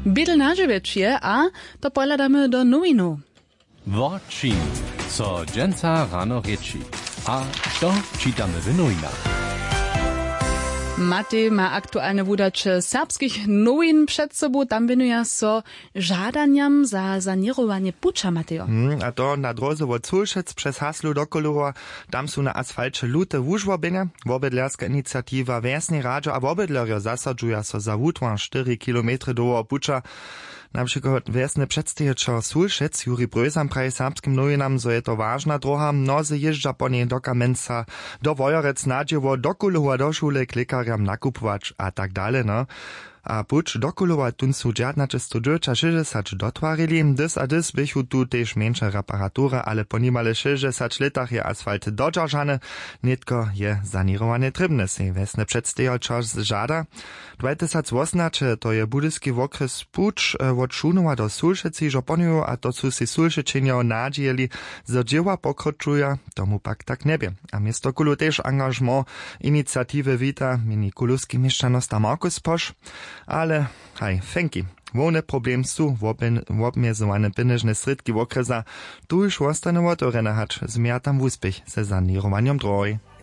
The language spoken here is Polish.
Bydl na żywiecie, a to poladamy do nowinu. Wodczyn, co dżęca rano rieči. A to czytamy w nowinach. Matej ma aktualne wudacze serbskich nowin przed sobą. Tam winuje so żadaniam za sanirowanie pucza, Mateo. A to na drodze od Sulšec przez haslu do Kolora. Tam są na asfalcie lute wużwobiny. Wobydlerska inicjatywa Wiesny Radio, a wobydlerio zasadzuja so za wutwan 4 km do pucza. Na przykład wiesny przedstawiciel Sulšec Juri Brösam praje serbskim nowinam, że je to ważna droga. Mnozy jeżdża po niej do Kamenca, do Wojorec, nadziewo, do Kulova, do szule, klikarjam nakupować, a tak dalej, no. A pucz do Kulova tun su dżadna czysto dżurcza 60 dotwarili, dys a dys bychu tu też mniejsza reparatura, ale po nimale 60 letach je asfalt dodżarzany, nitko je sanirowany trybny, se wiesny przedstawiciel żada. 2018 to je budyski okres pucz od Šunova do Sulšeci žoponiu, a to su si Sulšečenjo nadzieli, że dzieła pokročuje, tomu pak tak niebie. A miesto Kulu też angażmo inicjatywy wita, mini kuluski mieszczanost Markus Posz, ale hej, fenki. Główny problem su obmierzowane pieniężne sredki w okresa, tu już ostane otworene hać, zmiatam w uspech ze sanirowaniem drogi.